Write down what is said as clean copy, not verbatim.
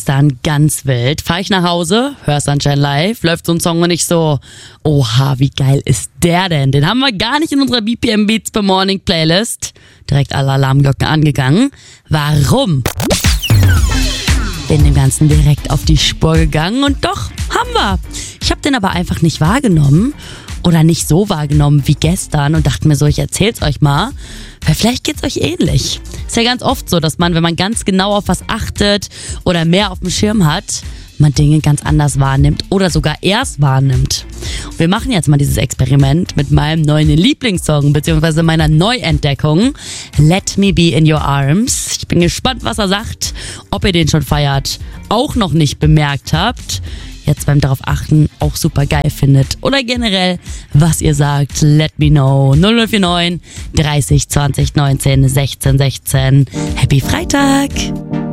gestern ganz wild. Fahr ich nach Hause, hör Sunshine Live, läuft so ein Song und ich so, oha, wie geil ist der denn? Den haben wir gar nicht in unserer BPM Beats per Morning Playlist. Direkt alle Alarmglocken angegangen. Warum? Bin dem Ganzen direkt auf die Spur gegangen und doch, haben wir. Ich habe den aber einfach nicht wahrgenommen oder nicht so wahrgenommen wie gestern und dachte mir so, ich erzähl's euch mal, weil vielleicht geht's euch ähnlich. Ist ja ganz oft so, dass man, wenn man ganz genau auf was achtet oder mehr auf dem Schirm hat, man Dinge ganz anders wahrnimmt oder sogar erst wahrnimmt. Und wir machen jetzt mal dieses Experiment mit meinem neuen Lieblingssong bzw. meiner Neuentdeckung Let Me Be in Your Arms. Ich bin gespannt, was er sagt, ob ihr den schon feiert, auch noch nicht bemerkt habt, jetzt beim darauf achten auch super geil findet oder generell, was ihr sagt. Let me know. 0049 30 20 19 16 16. Happy Freitag!